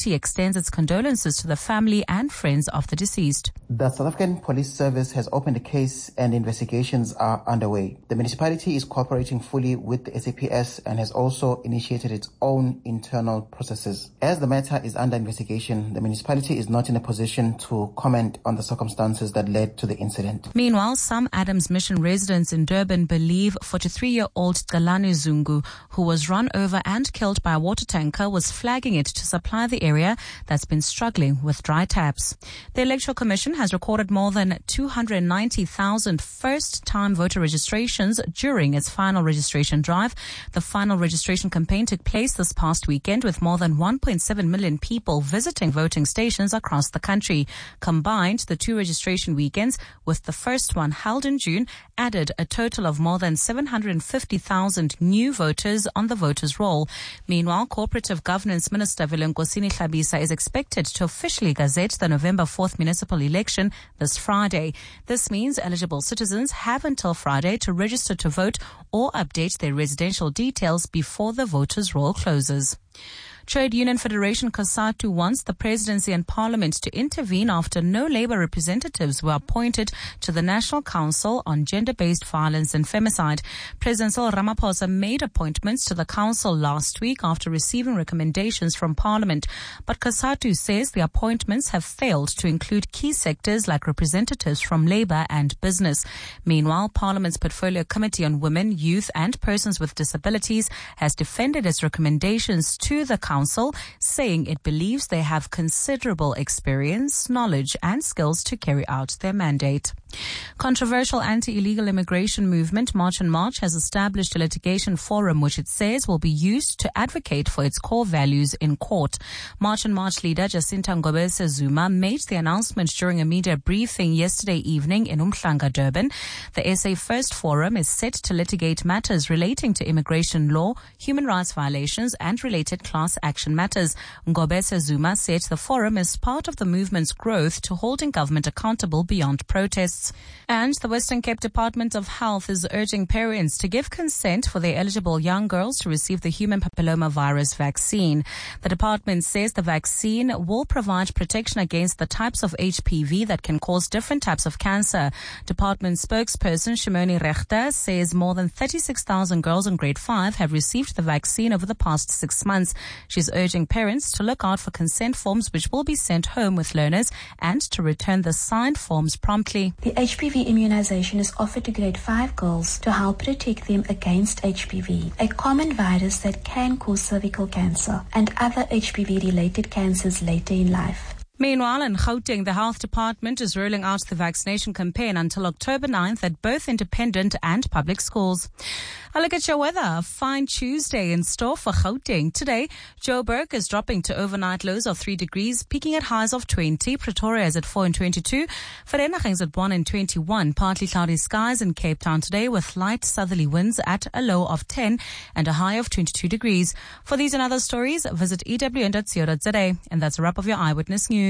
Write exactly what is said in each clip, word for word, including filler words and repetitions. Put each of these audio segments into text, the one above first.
municipality extends its condolences to the family and friends of the deceased. The South African Police Service has opened a case and investigations are underway. The municipality is cooperating fully with the S A P S and has also initiated its own internal processes. As the matter is under investigation, the municipality is not in a position to comment on the circumstances that led to the incident. Meanwhile, some Adams Mission residents in Durban believe forty-three-year-old Galani Zungu, who was run over and killed by a water tanker, was flagging it to supply the area that's been struggling with dry taps. The Electoral Commission has recorded more than two hundred ninety thousand first-time voter registrations during its final registration drive. The final registration campaign took place this past weekend with more than one point seven million people visiting voting stations across the country. Combined, the two registration weekends, with the first one held in June, added a total of more than seven hundred fifty thousand new voters on the voters' roll. Meanwhile, Cooperative Governance Minister Vilenkosini Hlabisa is expected to officially gazette the November fourth municipal election this Friday. This means eligible citizens have until Friday to register to vote or update their residential details before the voters' roll closes. Trade Union Federation COSATU wants the presidency and parliament to intervene after no Labour representatives were appointed to the National Council on Gender-Based Violence and Femicide. President Cyril Ramaphosa made appointments to the council last week after receiving recommendations from parliament. But COSATU says the appointments have failed to include key sectors like representatives from Labour and business. Meanwhile, Parliament's Portfolio Committee on Women, Youth and Persons with Disabilities has defended its recommendations to the council. Council, saying it believes they have considerable experience, knowledge and skills to carry out their mandate. Controversial anti-illegal immigration movement March and March has established a litigation forum which it says will be used to advocate for its core values in court. March and March leader Jacinta Ngobese Zuma made the announcement during a media briefing yesterday evening in Umhlanga, Durban. The S A First Forum is set to litigate matters relating to immigration law, human rights violations and related class action matters. Ngobese Zuma said the forum is part of the movement's growth to holding government accountable beyond protests. And the Western Cape Department of Health is urging parents to give consent for their eligible young girls to receive the human papillomavirus vaccine. The department says the vaccine will provide protection against the types of H P V that can cause different types of cancer. Department spokesperson Shimoni Rechter says more than thirty-six thousand girls in grade five have received the vaccine over the past six months. She's urging parents to look out for consent forms which will be sent home with learners and to return the signed forms promptly. The H P V immunization is offered to grade five girls to help protect them against H P V, a common virus that can cause cervical cancer and other H P V-related cancers later in life. Meanwhile, in Gauteng, the health department is rolling out the vaccination campaign until October ninth at both independent and public schools. A look at your weather. A fine Tuesday in store for Gauteng. Today, Joburg is dropping to overnight lows of three degrees, peaking at highs of twenty. Pretoria is at four and twenty-two. Vereeniging is at one and twenty-one. Partly cloudy skies in Cape Town today with light southerly winds at a low of ten and a high of twenty-two degrees. For these and other stories, visit e w n dot co dot z a. And that's a wrap of your Eyewitness News.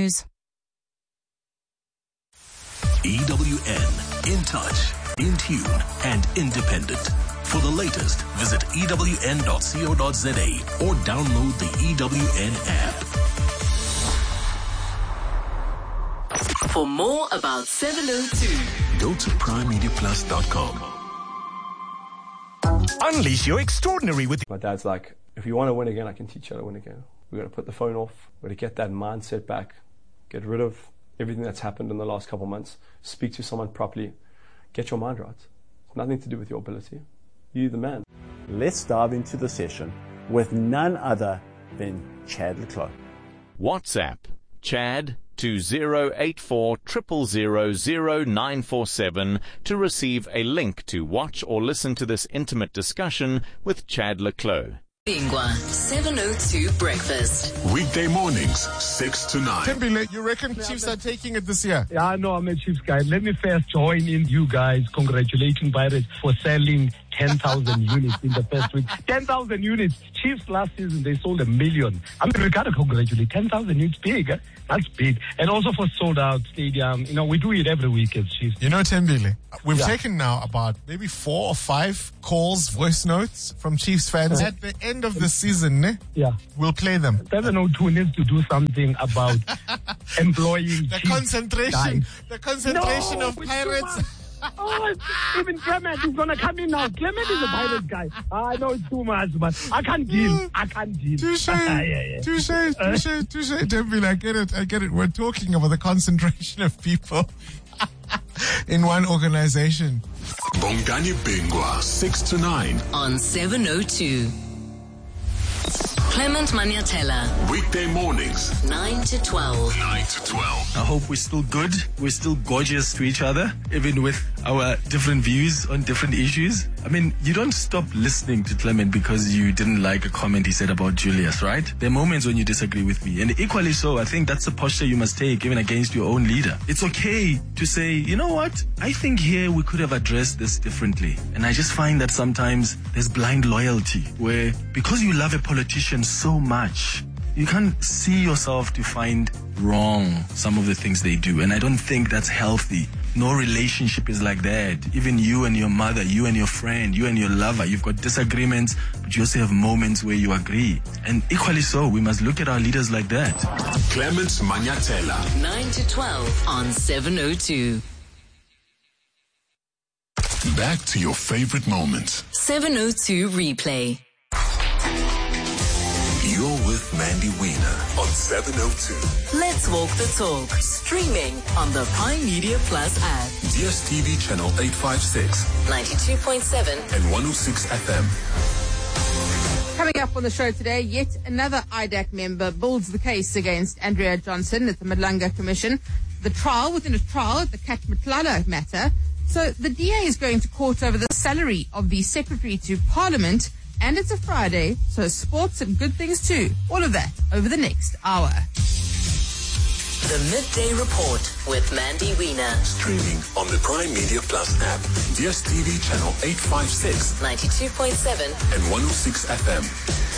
E W N, in touch, in tune, and independent. For the latest, visit e w n dot co dot z a or download the E W N app. For more about seven oh two, go to prime media plus dot com. Unleash your extraordinary with... My dad's like, if you want to win again, I can teach you how to win again. We're going to put the phone off. We're going to get that mindset back. Get rid of everything that's happened in the last couple of months. Speak to someone properly. Get your mind right. It's nothing to do with your ability. You're the man. Let's dive into the session with none other than Chad le Clos. WhatsApp Chad to zero eight four zero zero zero zero nine four seven to receive a link to watch or listen to this intimate discussion with Chad le Clos. Lingua, seven oh two Breakfast. Weekday mornings, six to nine. Tembile, you reckon Chiefs are taking it this year? Yeah, I know I'm a Chiefs guy. Let me first join in you guys congratulating Pirates for selling ten thousand units in the first week. ten thousand units. Chiefs last season, they sold a million. I mean, we got to congratulate. ten thousand units, big. Eh? That's big. And also for sold out stadium. You know, we do it every week as Chiefs. You know, Tembile, we've Yeah. taken now about maybe four or five calls, voice notes from Chiefs fans. At the end of the season, eh, Yeah. we'll play them. seven oh two needs to do something about employing The Chiefs concentration, guys. the concentration No, of it's Pirates. too much. Oh, even Clement is going to come in now. Clement is a Pirate guy. I know it's too much, but I can't deal. I can't deal. Touche, yeah, yeah. touche, touche, touche, Tembile. I get it, I get it. We're talking about the concentration of people in one organization. Bongani Bingwa, six to nine. On seven oh two. Clement Maniatella, Weekday mornings, nine to twelve. nine to twelve. I hope we're still good. We're still gorgeous to each other, even with our different views on different issues. I mean, you don't stop listening to Clement because you didn't like a comment he said about Julius, right? There are moments when you disagree with me. And equally so, I think that's the posture you must take even against your own leader. It's okay to say, you know what? I think here we could have addressed this differently. And I just find that sometimes there's blind loyalty where because you love a politician so much, you can't see yourself to find wrong some of the things they do. And I don't think that's healthy. No relationship is like that. Even you and your mother, you and your friend, you and your lover, you've got disagreements, but you also have moments where you agree. And equally so, we must look at our leaders like that. Clement Maniatella. nine to twelve on seven oh two. Back to your favorite moments. seven oh two replay. You're with Mandy Wiener on seven oh two. Let's walk the talk. Streaming on the Prime Media Plus app. D S T V channel eight fifty-six ninety-two point seven and one oh six F M. Coming up on the show today, yet another I D A C member builds the case against Andrea Johnson at the Madlanga Commission. The trial within a trial at the Kat Matlala matter. So the D A is going to court over the salary of the Secretary to Parliament. And it's a Friday, so sports and good things too. All of that over the next hour. The Midday Report with Mandy Wiener. Streaming on the Prime Media Plus app. D S T V channel eight fifty-six ninety-two point seven and one oh six F M.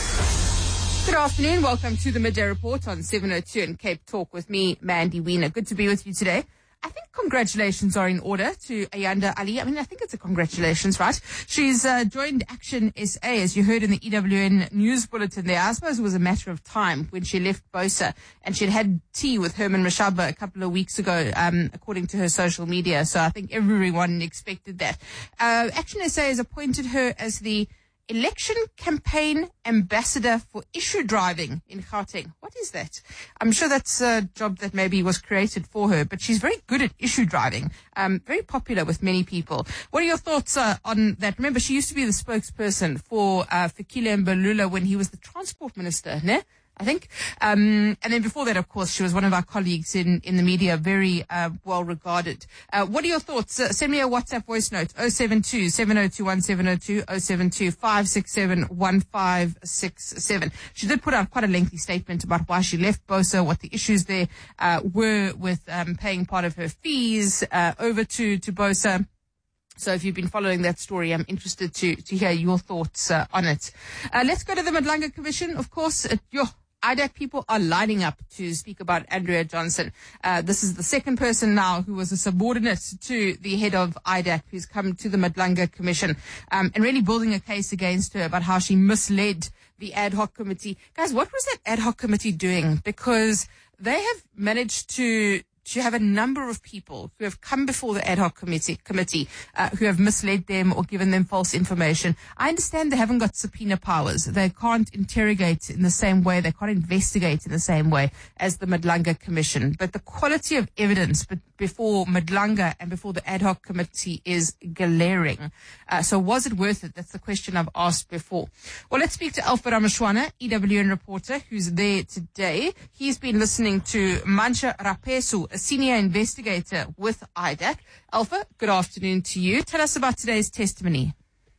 Good afternoon. Welcome to the Midday Report on seven oh two and Cape Talk with me, Mandy Wiener. Good to be with you today. I think congratulations are in order to Ayanda Ali. I mean, I think it's a congratulations, right? She's uh, joined Action S A, as you heard in the E W N news bulletin there. I suppose it was a matter of time when she left BOSA, and she'd had tea with Herman Mashaba a couple of weeks ago, um, according to her social media. So I think everyone expected that. Uh, Action S A has appointed her as the Election Campaign Ambassador for Issue Driving in Gauteng. What is that? I'm sure that's a job that maybe was created for her, but she's very good at issue driving, um, very popular with many people. What are your thoughts uh, on that? Remember, she used to be the spokesperson for uh, Fikile Mbalula when he was the transport minister, ne? I think. Um, and then before that, of course, she was one of our colleagues in, in the media, very uh, well regarded. Uh, what are your thoughts? Uh, send me a WhatsApp voice note, oh seven two, seven oh two one seven oh two, oh seven two, five six seven, one five six seven. She did put out quite a lengthy statement about why she left BOSA, what the issues there uh, were with um, paying part of her fees uh, over to, to BOSA. So if you've been following that story, I'm interested to, to hear your thoughts uh, on it. Uh, let's go to the Madlanga Commission. Of course, uh, your I D A C people are lining up to speak about Andrea Johnson. Uh, this is the second person now who was a subordinate to the head of I D A C who's come to the Madlanga Commission um, and really building a case against her about how she misled the ad hoc committee. Guys, what was that ad hoc committee doing? Because they have managed to to have a number of people who have come before the ad hoc committee, committee uh, who have misled them or given them false information. I understand they haven't got subpoena powers. They can't interrogate in the same way. They can't investigate in the same way as the Madlanga Commission. But the quality of evidence before Madlanga and before the ad hoc committee is glaring. Uh, so was it worth it? That's the question I've asked before. Well, let's speak to Alpha Ramashwana, E W N reporter, who's there today. He's been listening to Mantsha Rapesu, a senior investigator with I D A C. Alpha, good afternoon to you. Tell us about today's testimony.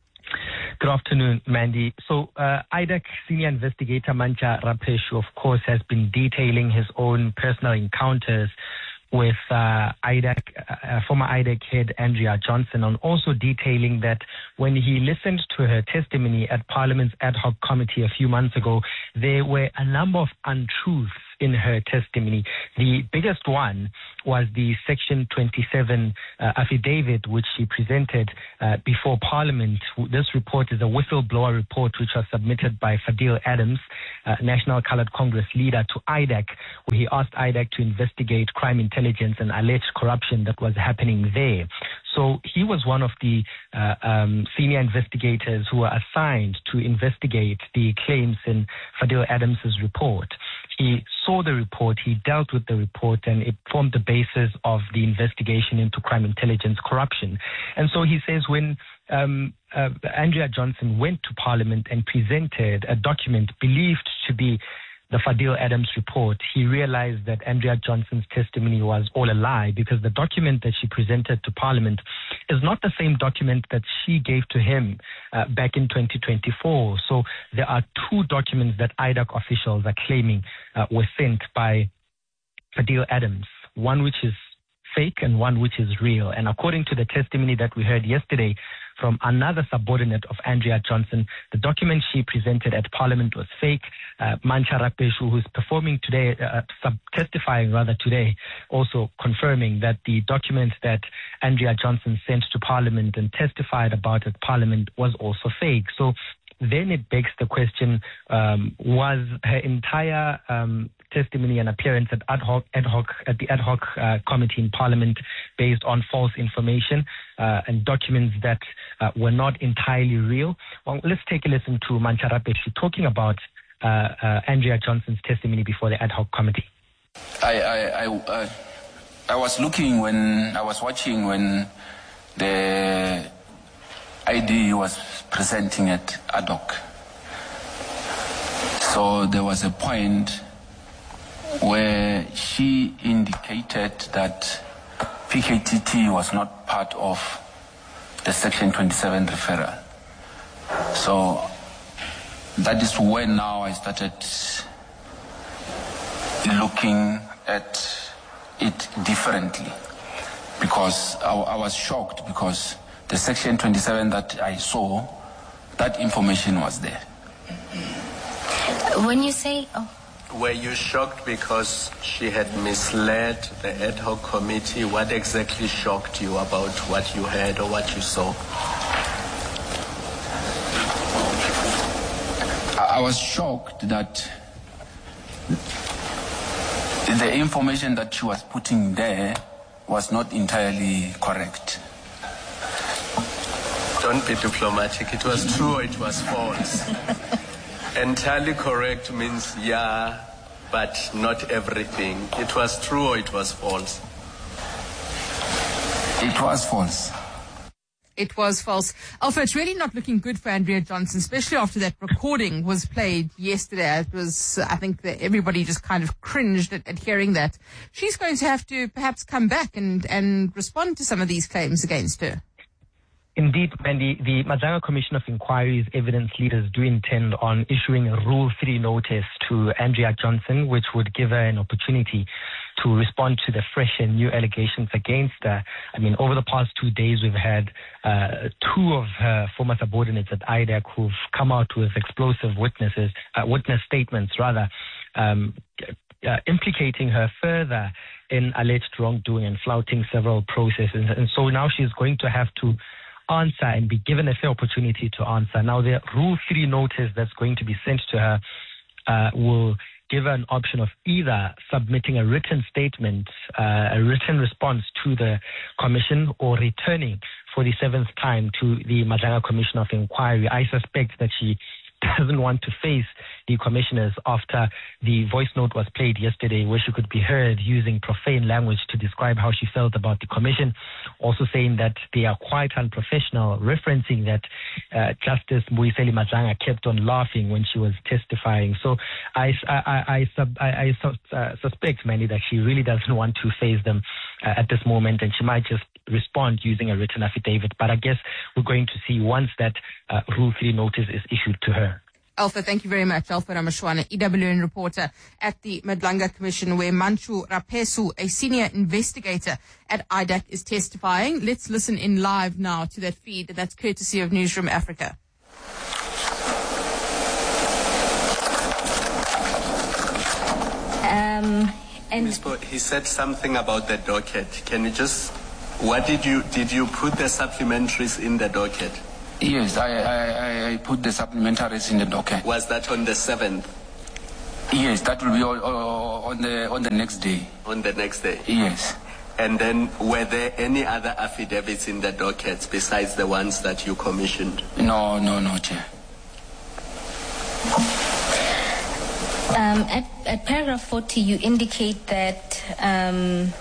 Good afternoon, Mandy. So, uh, I D A C senior investigator Mantsha Rapesu, of course, has been detailing his own personal encounters with uh, I D A C, uh, former I D A C head Andrea Johnson, on also detailing that when he listened to her testimony at Parliament's ad hoc committee a few months ago, there were a number of untruths in her testimony. The biggest one was the Section twenty-seven uh, affidavit, which she presented uh, before Parliament. This report is a whistleblower report which was submitted by Fadil Adams, uh, National Coloured Congress leader, to I D A C, where he asked I D A C to investigate crime intelligence and alleged corruption that was happening there. So he was one of the uh, um, senior investigators who were assigned to investigate the claims in Fadil Adams's report. He saw the report, he dealt with the report, and it formed the basis of the investigation into crime intelligence corruption. And so he says when um, uh, Andrea Johnson went to Parliament and presented a document believed to be the Fadil Adams report, he realized that Andrea Johnson's testimony was all a lie, because the document that she presented to Parliament is not the same document that she gave to him uh, back in twenty twenty-four. So there are two documents that I D A C officials are claiming uh, were sent by Fadil Adams, one which is fake and one which is real. And according to the testimony that we heard yesterday from another subordinate of Andrea Johnson, the document she presented at Parliament was fake. Uh, Mancha Rapeshu, who's performing today, uh, sub- testifying rather today, also confirming that the document that Andrea Johnson sent to Parliament and testified about at Parliament was also fake. So then it begs the question, um, was her entire um, testimony and appearance at ad hoc, ad hoc at the ad hoc uh, committee in Parliament based on false information uh, and documents that uh, were not entirely real? Well, let's take a listen to Mancha Rapeshu talking about uh, uh, Andrea Johnson's testimony before the ad hoc committee. I I I, uh, I was looking when I was watching when the I D was presenting at ad hoc. So there was a point where she indicated that P K T T was not part of the Section twenty-seven referral. So that is when now I started looking at it differently, because I, I was shocked, because the Section twenty-seven that I saw, that information was there. When you say... Oh. Were you shocked because she had misled the ad hoc committee? What exactly shocked you about what you heard or what you saw? I was shocked that the information that she was putting there was not entirely correct. Don't be diplomatic. It was true or it was false? Entirely correct means yeah, but not everything. It was true or it was false? It was false. It was false. Alpha, it's really not looking good for Andrea Johnson, especially after that recording was played yesterday. It was, I think that everybody just kind of cringed at, at hearing that. She's going to have to perhaps come back and, and respond to some of these claims against her. Indeed, Mandy, the Mazanga Commission of Inquiry's evidence leaders do intend on issuing a Rule three notice to Andrea Johnson, which would give her an opportunity to respond to the fresh and new allegations against her. I mean, over the past two days, we've had uh, two of her former subordinates at I D A C who've come out with explosive witnesses, uh, witness statements, rather, um, uh, implicating her further in alleged wrongdoing and flouting several processes. And so now she's going to have to answer and be given a fair opportunity to answer. Now, the Rule three notice that's going to be sent to her uh, will give her an option of either submitting a written statement, uh, a written response to the commission, or returning for the seventh time to the Mazanga Commission of Inquiry. I suspect that she doesn't want to face the commissioners after the voice note was played yesterday, where she could be heard using profane language to describe how she felt about the commission, also saying that they are quite unprofessional, referencing that uh, Justice Mbuyiseli Mazanga kept on laughing when she was testifying. So I, I, I, I, sub, I, I su- uh, suspect, Manny, that she really doesn't want to face them uh, at this moment, and she might just respond using a written affidavit. But I guess we're going to see once that uh, Rule three notice is issued to her. Alpha, thank you very much. Alpha Ramashwana, E W N reporter at the Madlanga Commission, where Manchu Rapesu, a senior investigator at I D A C, is testifying. Let's listen in live now to that feed. That's courtesy of Newsroom Africa. Um, and Miz Bo, he said something about the docket. Can you just, what did you, did you put the supplementaries in the docket? Yes, I, I, I put the supplementaries in the docket. Was that on the seventh? Yes, that will be on, on the on the next day. On the next day? Yes. And then were there any other affidavits in the dockets besides the ones that you commissioned? No, no, no, Chair. Um, at, at paragraph forty, you indicate that um,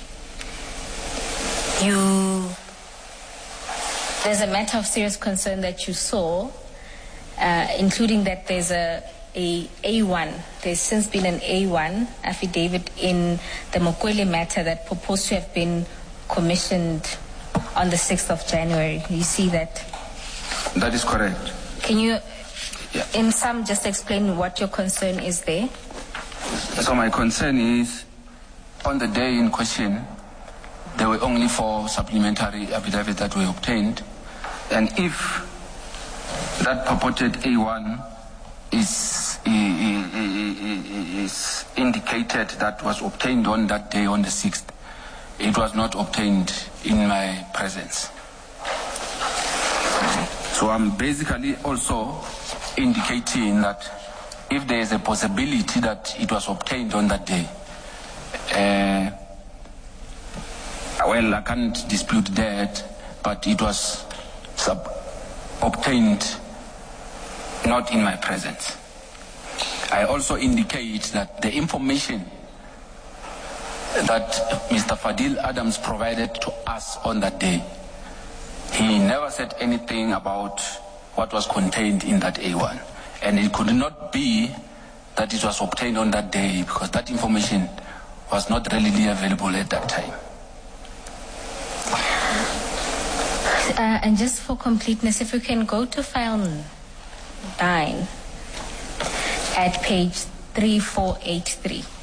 you there's a matter of serious concern that you saw, uh, including that there's a a A1. There's since been an A one affidavit in the Mokwele matter that purports to have been commissioned on the sixth of January. You see that? That is correct. Can you, yeah. in sum, just explain what your concern is there? So my concern is, on the day in question, there were only four supplementary affidavits that were obtained. And if that purported A one is, is indicated that was obtained on that day, on the sixth, it was not obtained in my presence. So I'm basically also indicating that if there is a possibility that it was obtained on that day, uh, well, I can't dispute that, but it was sub- obtained not in my presence. I also indicate that the information that Mister Fadil Adams provided to us on that day, he never said anything about what was contained in that A one. And it could not be that it was obtained on that day because that information was not readily available at that time. Uh, and just for completeness, if we can go to file nine at page three four eight three.